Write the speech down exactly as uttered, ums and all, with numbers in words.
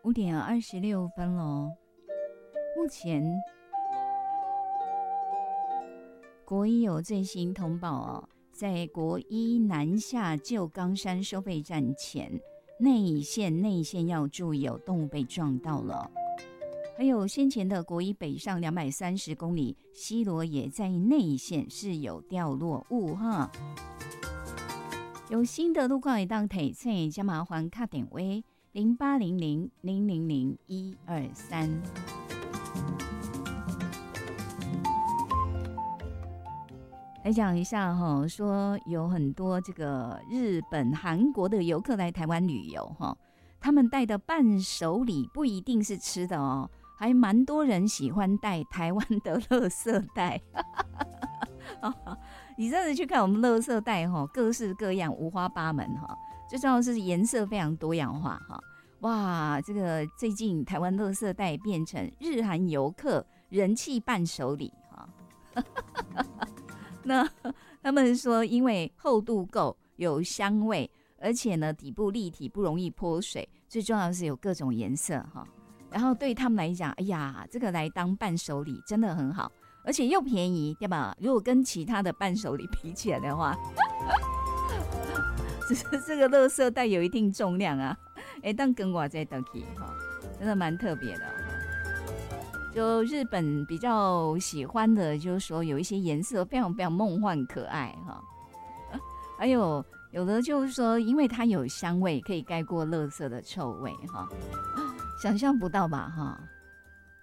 五点二十六分喽。目前国一有最新通报哦，在国一南下旧冈山收费站前内线内线要注意，有动物被撞到了。还有先前的国一北上两百三十公里，西螺也在内线是有掉落物哈。有新的路况会当提醒，请麻烦打电话零八零零零零零一二三。来讲一下哈，说有很多这个日本、韩国的游客来台湾旅游哈，他们带的伴手礼不一定是吃的哦，还蛮多人喜欢带台湾的垃圾袋。你真的去看我们垃圾袋哈，各式各样，五花八门哈，最重要的是颜色非常多样化哈。哇，这个最近台湾垃圾袋变成日韩游客人气伴手礼哈。那他们说，因为厚度够，有香味，而且呢底部立体，不容易泼水，最重要的是有各种颜色哈。然后对他们来讲，哎呀，这个来当伴手礼真的很好，而且又便宜，对吧？如果跟其他的伴手礼比起来的话，只是这个垃圾袋有一定重量啊，哎，但跟我在登记哈，真的蛮特别的。就日本比较喜欢的，就是说有一些颜色非常非常梦幻可爱哈，还有有的就是说，因为它有香味，可以盖过垃圾的臭味哈，想象不到吧哈？